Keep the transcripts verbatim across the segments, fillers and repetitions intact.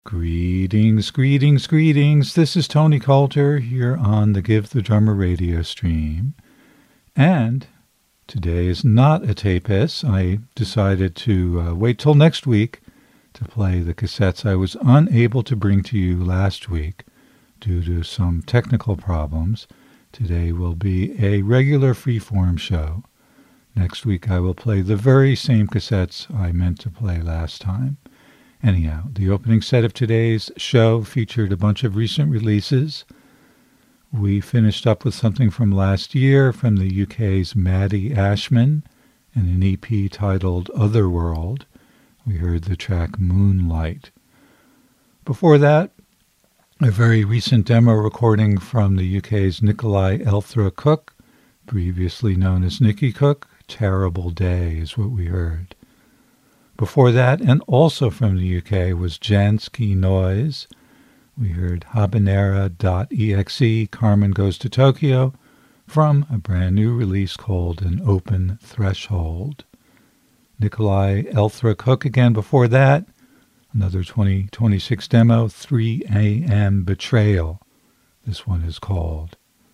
Greetings, greetings, greetings. This is Tony Coulter here on the Give the Drummer radio stream. And today is not a tape-hiss. I decided to uh, wait till next week to play the cassettes I was unable to bring to you last week due to some technical problems. Today will be a regular freeform show. Next week I will play the very same cassettes I meant to play last time. Anyhow, the opening set of today's show featured a bunch of recent releases. We finished up with something from last year from the U K's Maddie Ashman and an E P titled Otherworld. We heard the track Moonlight. Before that, a very recent demo recording from the U K's Nikolai Elthra Cook, previously known as Nicky Cook. Terrible Day is what we heard. Before that, and also from the U K, was Jansky Noise. We heard Habanera dot E X E, Carmen Goes to Tokyo, from a brand new release called An Open Threshold. Nikolai Elthra Cook again before that, another twenty twenty-six demo, three a.m. Betrayal. This one is called.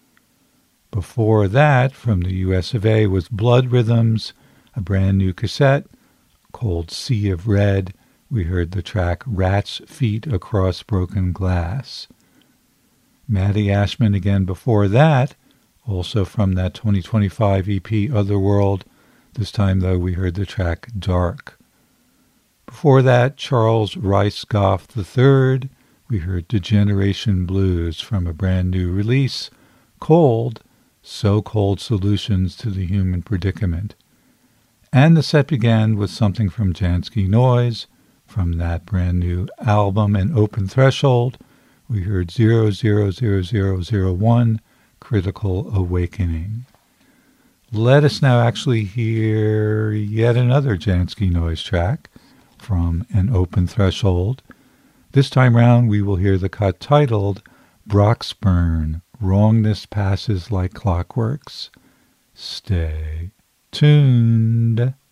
Before that, from the U S of A, was Blood Rhythms, a brand new cassette called Sea of Red. We heard the track Rat's Feet Across Broken Glass. Maddie Ashman again before that, also from that twenty twenty-five E P Otherworld. This time, though, we heard the track Dark. Before that, Charles Rice Goff the third. We heard Degeneration Blues from a brand new release, Cold, So-Called Solutions to the Human Predicament. And the set began with something from Jansky Noise, from that brand new album, An Open Threshold. We heard zero zero zero zero zero one, Critical Awakening. Let us now actually hear yet another Jansky Noise track from An Open Threshold. This time round we will hear the cut titled Broxburn, Wrongness Passes Like Clockworks. Stay tuned.